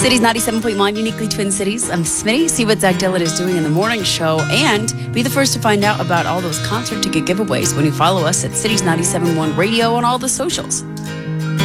Cities 97.1, uniquely Twin Cities. I'm Smitty. See what Zach Dillon is doing in the morning show and be the first to find out about all those concert ticket giveaways when you follow us at Cities 97.1 Radio on all the socials.